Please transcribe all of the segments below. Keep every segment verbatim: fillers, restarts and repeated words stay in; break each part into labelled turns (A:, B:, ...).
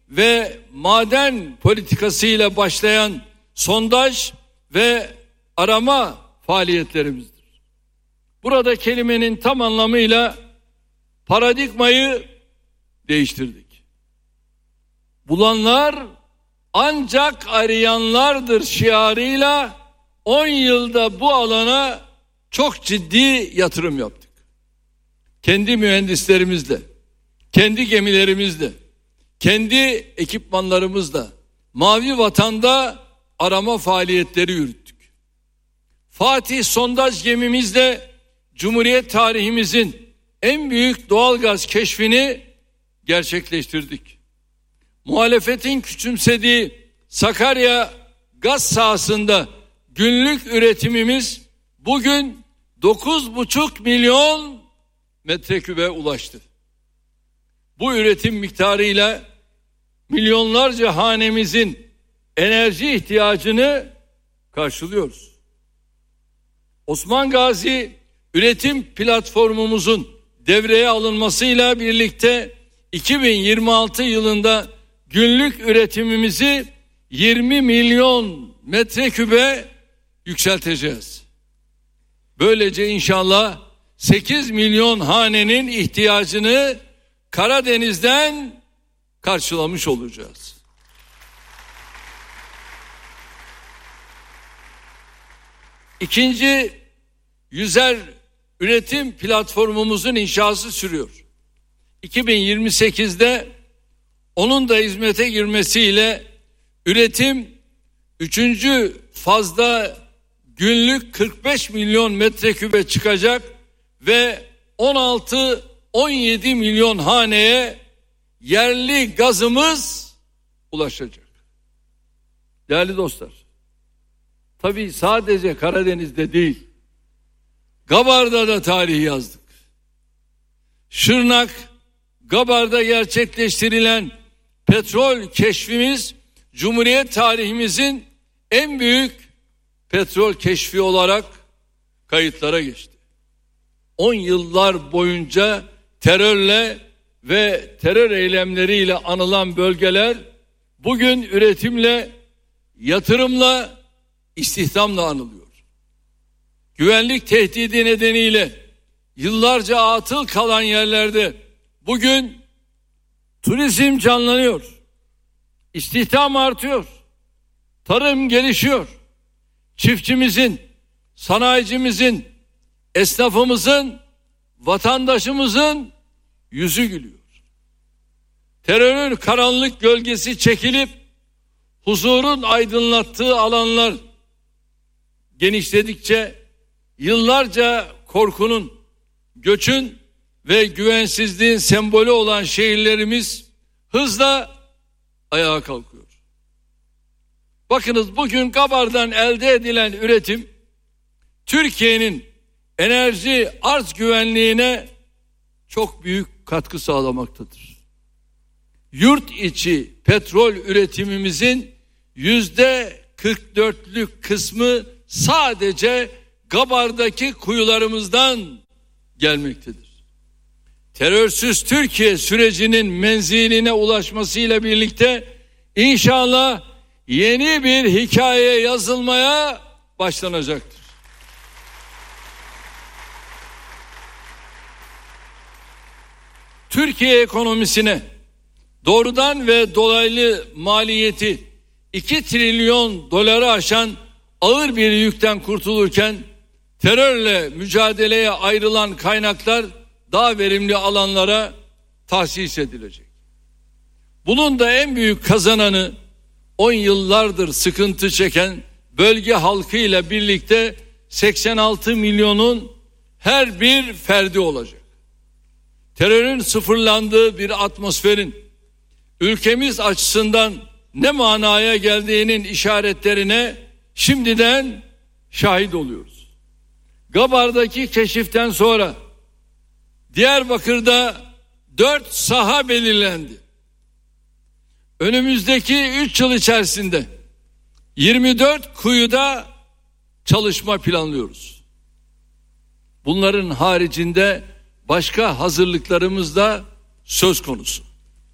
A: ve maden politikasıyla başlayan sondaj ve arama faaliyetlerimizdir. Burada kelimenin tam anlamıyla paradigmayı değiştirdik. Bulanlar ancak arayanlardır şiarıyla on yılda bu alana çok ciddi yatırım yaptık. Kendi mühendislerimizle, kendi gemilerimizle, kendi ekipmanlarımızla Mavi Vatan'da arama faaliyetleri yürüttük. Fatih sondaj gemimizle Cumhuriyet tarihimizin en büyük doğalgaz keşfini gerçekleştirdik. Muhalefetin küçümsediği Sakarya gaz sahasında günlük üretimimiz bugün dokuz buçuk milyon metrekübe ulaştı. Bu üretim miktarıyla milyonlarca hanemizin enerji ihtiyacını karşılıyoruz. Osman Gazi üretim platformumuzun devreye alınmasıyla birlikte iki bin yirmi altı yılında günlük üretimimizi yirmi milyon metrekübe yükselteceğiz. Böylece inşallah sekiz milyon hanenin ihtiyacını Karadeniz'den karşılamış olacağız. İkinci yüzer üretim platformumuzun inşası sürüyor. iki bin yirmi sekizde onun da hizmete girmesiyle üretim üçüncü fazda günlük kırk beş milyon metrekübe çıkacak ve on altı on yedi milyon haneye yerli gazımız ulaşacak. Değerli dostlar, tabii sadece Karadeniz'de değil, Gabar'da da tarih yazdık. Şırnak, Gabar'da gerçekleştirilen petrol keşfimiz Cumhuriyet tarihimizin en büyük petrol keşfi olarak kayıtlara geçti. on yıllar boyunca terörle ve terör eylemleriyle anılan bölgeler bugün üretimle, yatırımla, istihdamla anılıyor. Güvenlik tehdidi nedeniyle yıllarca atıl kalan yerlerde bugün turizm canlanıyor, istihdam artıyor, tarım gelişiyor. Çiftçimizin, sanayicimizin, esnafımızın, vatandaşımızın yüzü gülüyor. Terörün karanlık gölgesi çekilip huzurun aydınlattığı alanlar genişledikçe yıllarca korkunun, göçün ve güvensizliğin sembolü olan şehirlerimiz hızla ayağa kalkıyor. Bakınız, bugün Gabar'dan elde edilen üretim Türkiye'nin enerji arz güvenliğine çok büyük katkı sağlamaktadır. Yurt içi petrol üretimimizin yüzde kırk dörtlük kısmı sadece Gabar'daki kuyularımızdan gelmektedir. Terörsüz Türkiye sürecinin menziline ulaşmasıyla birlikte inşallah yeni bir hikaye yazılmaya başlanacaktır. Türkiye ekonomisine doğrudan ve dolaylı maliyeti iki trilyon doları aşan ağır bir yükten kurtulurken terörle mücadeleye ayrılan kaynaklar daha verimli alanlara tahsis edilecek. Bunun da en büyük kazananı on yıllardır sıkıntı çeken bölge halkıyla birlikte seksen altı milyonun her bir ferdi olacak. Terörün sıfırlandığı bir atmosferin ülkemiz açısından ne manaya geldiğinin işaretlerine şimdiden şahit oluyoruz. Gabar'daki keşiften sonra Diyarbakır'da dört saha belirlendi. Önümüzdeki üç yıl içerisinde yirmi dört kuyuda çalışma planlıyoruz. Bunların haricinde başka hazırlıklarımız da söz konusu.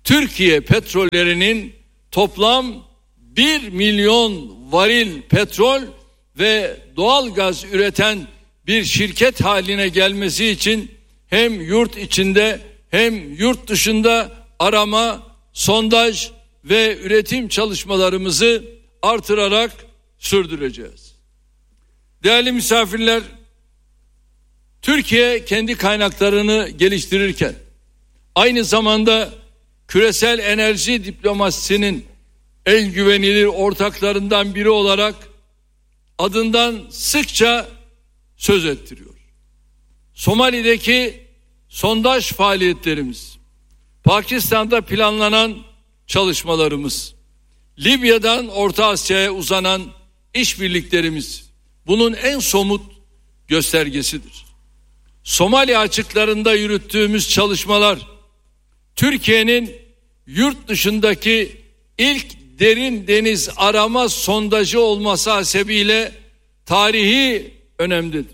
A: Türkiye petrollerinin toplam bir milyon varil petrol ve doğal gaz üreten bir şirket haline gelmesi için hem yurt içinde hem yurt dışında arama, sondaj ve üretim çalışmalarımızı artırarak sürdüreceğiz. Değerli misafirler, Türkiye kendi kaynaklarını geliştirirken aynı zamanda küresel enerji diplomasisinin en güvenilir ortaklarından biri olarak adından sıkça söz ettiriyor. Somali'deki sondaj faaliyetlerimiz, Pakistan'da planlanan çalışmalarımız, Libya'dan Orta Asya'ya uzanan işbirliklerimiz bunun en somut göstergesidir. Somali açıklarında yürüttüğümüz çalışmalar, Türkiye'nin yurt dışındaki ilk derin deniz arama sondajı olması hasebiyle tarihi önemlidir.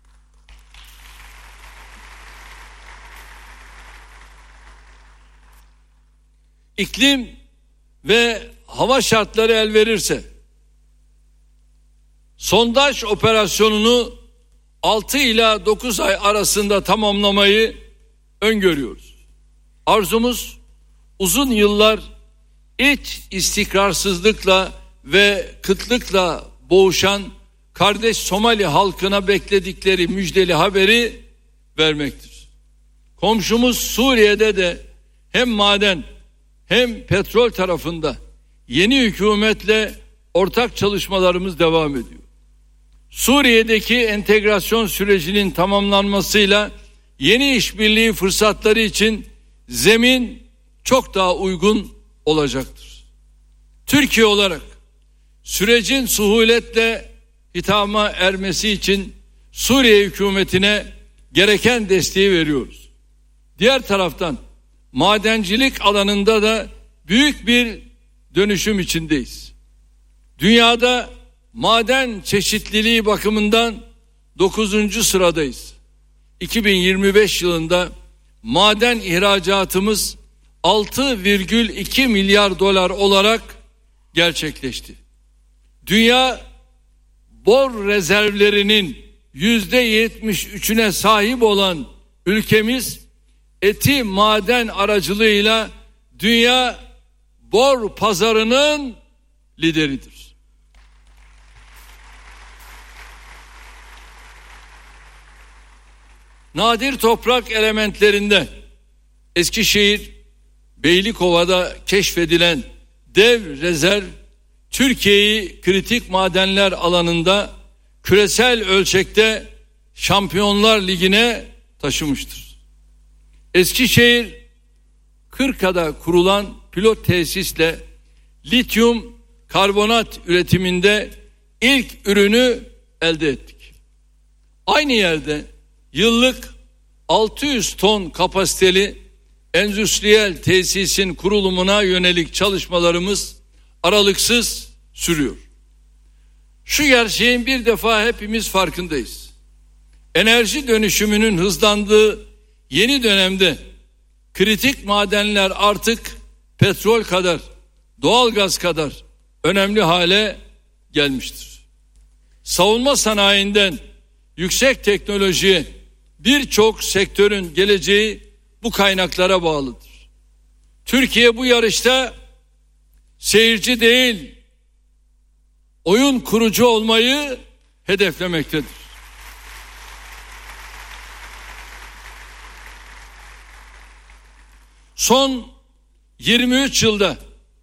A: İklim ve hava şartları el verirse sondaj operasyonunu altı ila dokuz ay arasında tamamlamayı öngörüyoruz. Arzumuz uzun yıllar iç istikrarsızlıkla ve kıtlıkla boğuşan kardeş Somali halkına bekledikleri müjdeli haberi vermektir. Komşumuz Suriye'de de hem maden hem petrol tarafında yeni hükümetle ortak çalışmalarımız devam ediyor. Suriye'deki entegrasyon sürecinin tamamlanmasıyla yeni işbirliği fırsatları için zemin çok daha uygun olacaktır. Türkiye olarak sürecin suhuletle hitama ermesi için Suriye hükümetine gereken desteği veriyoruz. Diğer taraftan madencilik alanında da büyük bir dönüşüm içindeyiz. Dünyada maden çeşitliliği bakımından dokuzuncu sıradayız. iki bin yirmi beş yılında maden ihracatımız altı virgül iki milyar dolar olarak gerçekleşti. Dünya bor rezervlerinin yüzde yetmiş üçüne sahip olan ülkemiz eti maden aracılığıyla dünya bor pazarının lideridir. Nadir toprak elementlerinde Eskişehir, Beylikova'da keşfedilen dev rezerv Türkiye'yi kritik madenler alanında küresel ölçekte Şampiyonlar Ligi'ne taşımıştır. Eskişehir Kırka'da kurulan pilot tesisle lityum karbonat üretiminde ilk ürünü elde ettik. Aynı yerde yıllık altı yüz ton kapasiteli endüstriyel tesisin kurulumuna yönelik çalışmalarımız aralıksız sürüyor. Şu gerçeğin bir defa hepimiz farkındayız. Enerji dönüşümünün hızlandığı yeni dönemde kritik madenler artık petrol kadar, doğalgaz kadar önemli hale gelmiştir. Savunma sanayinden yüksek teknolojiye birçok sektörün geleceği bu kaynaklara bağlıdır. Türkiye bu yarışta seyirci değil, oyun kurucu olmayı hedeflemektedir. Son yirmi üç yılda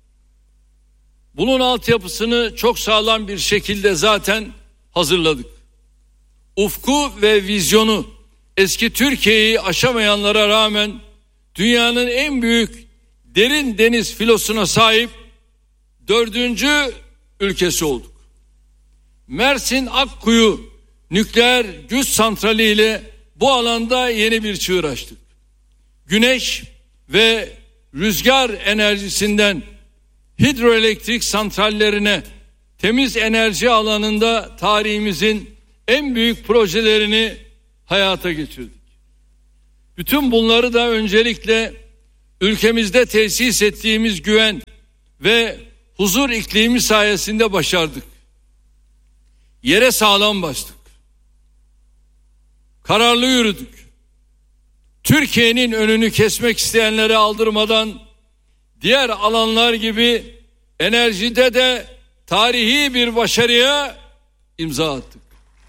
A: bunun altyapısını çok sağlam bir şekilde zaten hazırladık. Ufku ve vizyonu eski Türkiye'yi aşamayanlara rağmen dünyanın en büyük derin deniz filosuna sahip dördüncü ülkesi olduk. Mersin Akkuyu nükleer güç santrali ile bu alanda yeni bir çığır açtık. Güneş ve rüzgar enerjisinden hidroelektrik santrallerine temiz enerji alanında tarihimizin en büyük projelerini hayata geçirdik. Bütün bunları da öncelikle ülkemizde tesis ettiğimiz güven ve huzur iklimi sayesinde başardık. Yere sağlam bastık. Kararlı yürüdük. Türkiye'nin önünü kesmek isteyenlere aldırmadan diğer alanlar gibi enerjide de tarihi bir başarıya imza attık.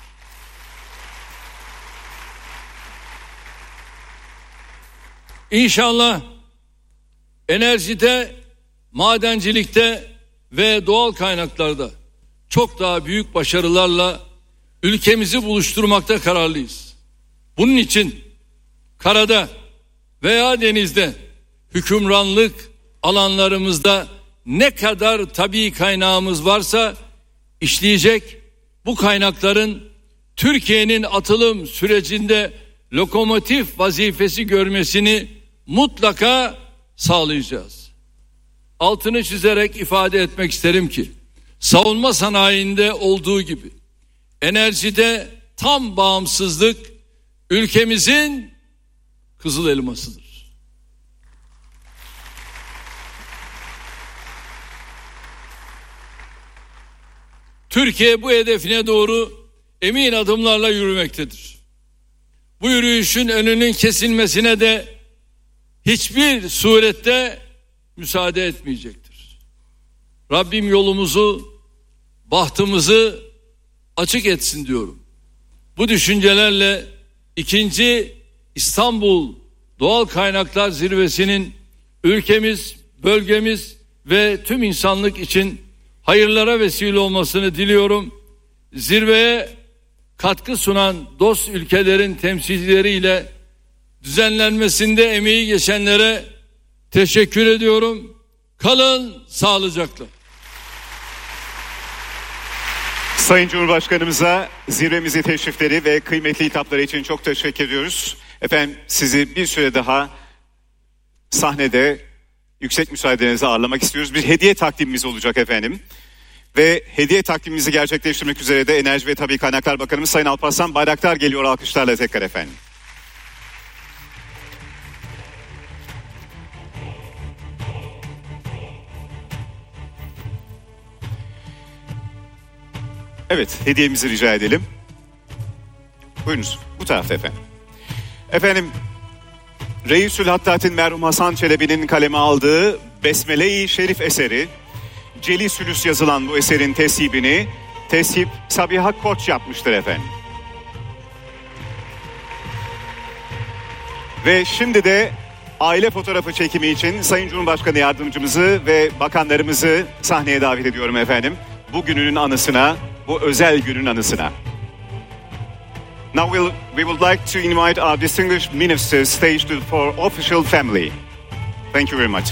A: İnşallah enerjide, madencilikte ve doğal kaynaklarda çok daha büyük başarılarla ülkemizi buluşturmakta kararlıyız. Bunun için karada veya denizde hükümranlık alanlarımızda ne kadar tabii kaynağımız varsa işleyecek, bu kaynakların Türkiye'nin atılım sürecinde lokomotif vazifesi görmesini mutlaka sağlayacağız. Altını çizerek ifade etmek isterim ki savunma sanayinde olduğu gibi enerjide tam bağımsızlık ülkemizin kızıl elmasıdır. Türkiye bu hedefine doğru emin adımlarla yürümektedir. Bu yürüyüşün önünün kesilmesine de hiçbir surette müsaade etmeyecektir. Rabbim yolumuzu, bahtımızı açık etsin diyorum. Bu düşüncelerle ikinci İstanbul Doğal Kaynaklar Zirvesi'nin ülkemiz, bölgemiz ve tüm insanlık için hayırlara vesile olmasını diliyorum. Zirveye katkı sunan dost ülkelerin temsilcileriyle düzenlenmesinde emeği geçenlere teşekkür ediyorum. Kalın sağlıcakla.
B: Sayın Cumhurbaşkanımıza zirvemize teşrifleri ve kıymetli hitapları için çok teşekkür ediyoruz. Efendim sizi bir süre daha sahnede yüksek müsaadenizle ağırlamak istiyoruz. Bir hediye takdimimiz olacak efendim. Ve hediye takdimimizi gerçekleştirmek üzere de Enerji ve Tabii Kaynaklar Bakanımız Sayın Alparslan Bayraktar geliyor alkışlarla tekrar efendim. Evet, hediyemizi rica edelim. Buyurunuz, bu tarafta efendim. Efendim, Reisül Hattat'in merhum Hasan Çelebi'nin kaleme aldığı Besmele-i Şerif eseri, Celi Sülüs yazılan bu eserin tesibini Tesip Sabiha Koç yapmıştır efendim. Ve şimdi de aile fotoğrafı çekimi için Sayın Cumhurbaşkanı Yardımcımızı ve bakanlarımızı sahneye davet ediyorum efendim. Bu gününün anısına, bu özel günün anısına. Now we'll, we would like to invite our distinguished ministers stage to for official family. Thank you very much.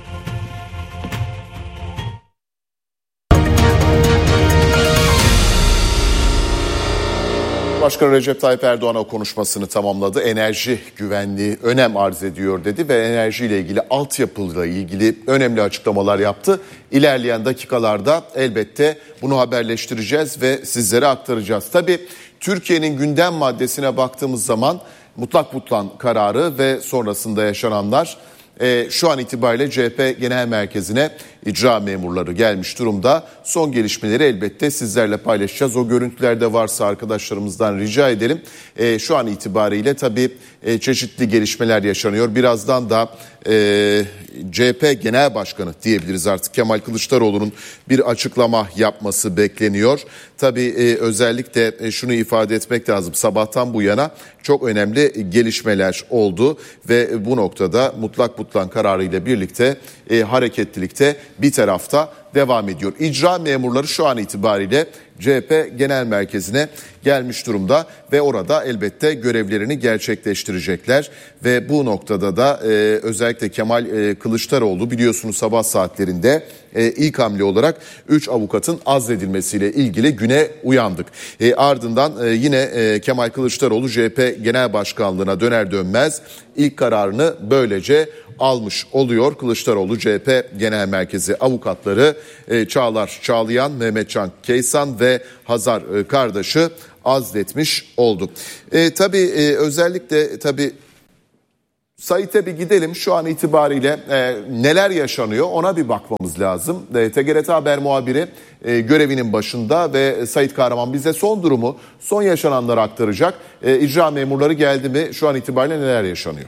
C: Başkan Recep Tayyip Erdoğan o konuşmasını tamamladı. Enerji güvenliği önem arz ediyor dedi ve enerjiyle ilgili, altyapıyla ilgili önemli açıklamalar yaptı. İlerleyen dakikalarda elbette bunu haberleştireceğiz ve sizlere aktaracağız. Tabii Türkiye'nin gündem maddesine baktığımız zaman mutlak butlan kararı ve sonrasında yaşananlar, e, şu an itibariyle C H P Genel Merkezi'ne icra memurları gelmiş durumda. Son gelişmeleri elbette sizlerle paylaşacağız. O görüntüler de varsa arkadaşlarımızdan rica edelim. E, şu an itibariyle tabii e, çeşitli gelişmeler yaşanıyor. Birazdan da e, C H P Genel Başkanı diyebiliriz artık, Kemal Kılıçdaroğlu'nun bir açıklama yapması bekleniyor. Tabii e, özellikle e, şunu ifade etmek lazım. Sabahtan bu yana çok önemli gelişmeler oldu ve bu noktada mutlak butlan kararı ile birlikte e, hareketlilikte bir tarafta devam ediyor. İcra memurları şu an itibariyle C H P Genel Merkezi'ne gelmiş durumda ve orada elbette görevlerini gerçekleştirecekler ve bu noktada da e, özellikle Kemal e, Kılıçdaroğlu biliyorsunuz sabah saatlerinde e, ilk hamle olarak üç avukatın azledilmesiyle ilgili güne uyandık. E, ardından e, yine e, Kemal Kılıçdaroğlu C H P Genel Başkanlığı'na döner dönmez ilk kararını böylece almış oluyor. Kılıçdaroğlu C H P Genel Merkezi avukatları e, Çağlar Çağlayan, Mehmetcan Keysan ve Hazar e, Kardeş'i azletmiş oldu. E, tabii e, özellikle tabii Sait'e bir gidelim. Şu an itibariyle e, neler yaşanıyor ona bir bakmamız lazım. E, T G R T Haber muhabiri e, görevinin başında ve Sait Kahraman bize son durumu, son yaşananları aktaracak. E, icra memurları geldi mi? Şu an itibariyle neler yaşanıyor?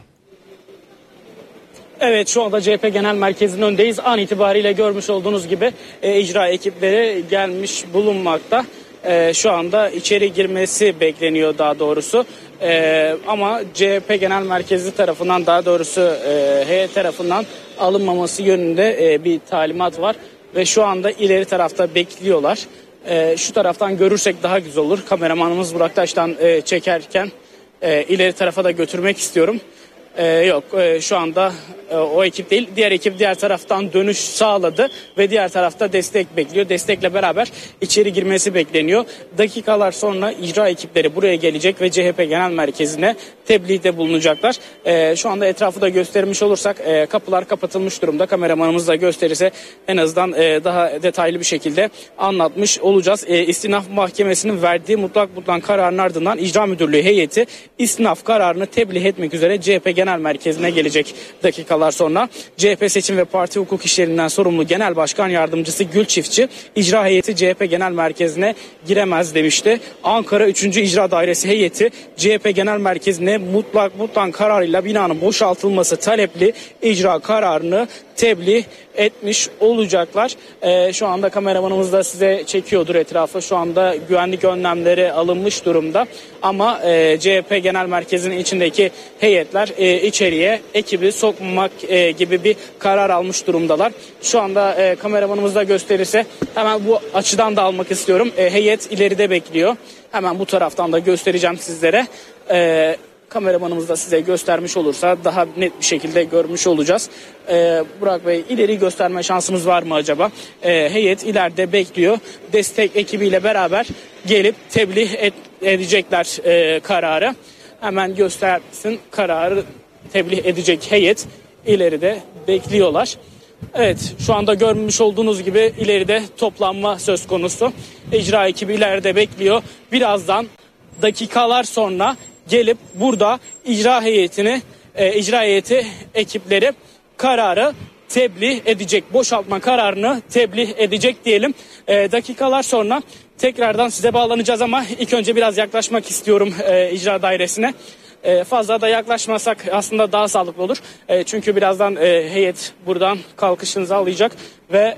D: Evet, şu anda C H P Genel Merkezi'nin önündeyiz. An itibariyle görmüş olduğunuz gibi e, icra ekipleri gelmiş bulunmakta. E, şu anda içeri girmesi bekleniyor daha doğrusu. E, ama C H P Genel Merkezi tarafından, daha doğrusu e, heyet tarafından alınmaması yönünde e, bir talimat var. Ve şu anda ileri tarafta bekliyorlar. E, şu taraftan görürsek daha güzel olur. Kameramanımız Burak Taş'tan e, çekerken e, ileri tarafa da götürmek istiyorum. Ee, yok e, şu anda e, o ekip değil, diğer ekip diğer taraftan dönüş sağladı ve diğer tarafta destek bekliyor. Destekle beraber içeri girmesi bekleniyor. Dakikalar sonra icra ekipleri buraya gelecek ve C H P Genel Merkezi'ne tebliğde bulunacaklar. E, şu anda etrafı da göstermiş olursak e, kapılar kapatılmış durumda. Kameramanımız da gösterirse en azından e, daha detaylı bir şekilde anlatmış olacağız. E, İstinaf Mahkemesi'nin verdiği mutlak mutlak kararın ardından İcra Müdürlüğü heyeti istinaf kararını tebliğ etmek üzere C H P Genel Merkezi'ne gelecek dakikalar sonra. C H P Seçim ve Parti Hukuk İşlerinden sorumlu Genel Başkan Yardımcısı Gül Çiftçi, icra heyeti C H P Genel Merkezi'ne giremez demişti. Ankara üçüncü İcra Dairesi heyeti C H P Genel Merkezi'ne mutlak mutlak kararıyla binanın boşaltılması talepli icra kararını tebliğ etmiş olacaklar. Ee, şu anda kameramanımız da size çekiyordur etrafı. Şu anda güvenlik önlemleri alınmış durumda. Ama e, C H P Genel Merkezi'nin içindeki heyetler e, içeriye ekibi sokmamak e, gibi bir karar almış durumdalar. Şu anda e, kameramanımız da gösterirse hemen bu açıdan da almak istiyorum. E, heyet ileride bekliyor. Hemen bu taraftan da göstereceğim sizlere. E, Kameramanımız da size göstermiş olursa daha net bir şekilde görmüş olacağız. Ee, Burak Bey, ileri gösterme şansımız var mı acaba? Ee, heyet ileride bekliyor. Destek ekibiyle beraber gelip tebliğ et, edecekler e, kararı. Hemen göstersin, kararı tebliğ edecek heyet ileride bekliyorlar. Evet, şu anda görmüş olduğunuz gibi ileride toplanma söz konusu. İcra ekibi ileride bekliyor. Birazdan dakikalar sonra gelip burada icra heyetini, e, icra heyeti ekipleri kararı tebliğ edecek. Boşaltma kararını tebliğ edecek diyelim. E, dakikalar sonra tekrardan size bağlanacağız ama ilk önce biraz yaklaşmak istiyorum e, icra dairesine. E, fazla da yaklaşmasak aslında daha sağlıklı olur. E, çünkü birazdan e, heyet buradan kalkışını sağlayacak ve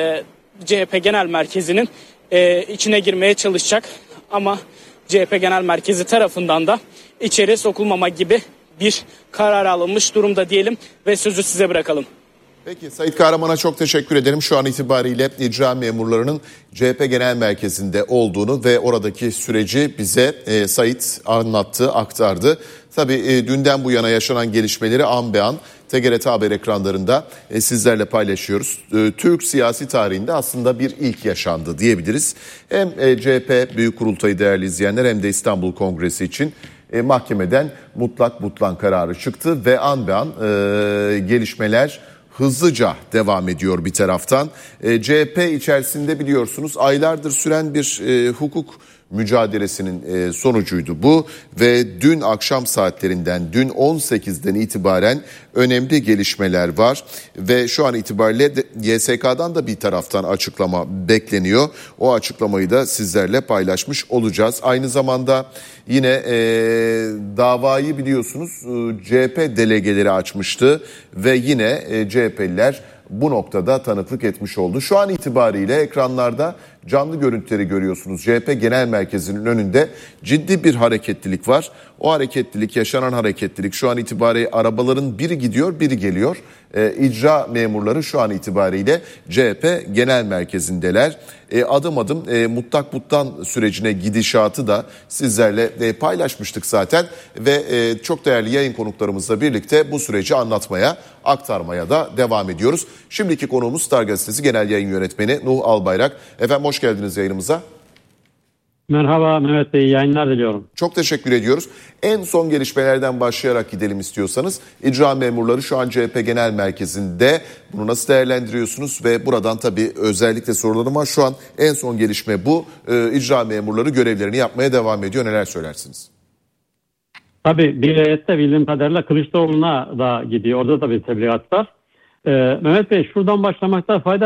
D: e, C H P Genel Merkezi'nin e, içine girmeye çalışacak. Ama C H P Genel Merkezi tarafından da içeri sokulmama gibi bir karar alınmış durumda diyelim ve sözü size bırakalım.
C: Peki Sait Kahraman'a çok teşekkür ederim. Şu an itibariyle icra memurlarının C H P Genel Merkezi'nde olduğunu ve oradaki süreci bize e, Sait anlattı, aktardı. Tabii e, dünden bu yana yaşanan gelişmeleri an be an T G R T Haber ekranlarında e, sizlerle paylaşıyoruz. E, Türk siyasi tarihinde aslında bir ilk yaşandı diyebiliriz. Hem e, C H P Büyük Kurultayı değerli izleyenler hem de İstanbul Kongresi için e, mahkemeden mutlak mutlak kararı çıktı ve an be an e, gelişmeler hızlıca devam ediyor bir taraftan. E, C H P içerisinde biliyorsunuz aylardır süren bir e, hukuk mücadelesinin e, sonucuydu bu ve dün akşam saatlerinden, dün on sekizden itibaren önemli gelişmeler var ve şu an itibariyle de, Y S K'dan da bir taraftan açıklama bekleniyor. O açıklamayı da sizlerle paylaşmış olacağız. Aynı zamanda yine e, davayı biliyorsunuz e, C H P delegeleri açmıştı ve yine e, C H P'liler bu noktada tanıklık etmiş oldu. Şu an itibariyle ekranlarda canlı görüntüleri görüyorsunuz. C H P Genel Merkezi'nin önünde ciddi bir hareketlilik var. O hareketlilik, yaşanan hareketlilik şu an itibariyle arabaların biri gidiyor, biri geliyor. E, icra memurları şu an itibariyle C H P Genel Merkezi'ndeler. E, adım adım e, mutlak mutlan sürecine gidişatı da sizlerle e, paylaşmıştık zaten. Ve e, çok değerli yayın konuklarımızla birlikte bu süreci anlatmaya, aktarmaya da devam ediyoruz. Şimdiki konuğumuz Star Gazetesi Genel Yayın Yönetmeni Nuh Albayrak. Efendim hoş geldiniz yayınımıza.
E: Merhaba Mehmet Bey, yayınlar diliyorum.
C: Çok teşekkür ediyoruz. En son gelişmelerden başlayarak gidelim istiyorsanız. İcra memurları şu an C H P Genel Merkezi'nde. Bunu nasıl değerlendiriyorsunuz? Ve buradan tabii özellikle sorularım var. Şu an en son gelişme bu. Ee, icra memurları görevlerini yapmaya devam ediyor. Neler söylersiniz?
E: Tabii bir heyette bildiğim kadarıyla Kılıçdaroğlu'na da gidiyor. Orada da bir tebligat var. Ee, Mehmet Bey, şuradan başlamakta fayda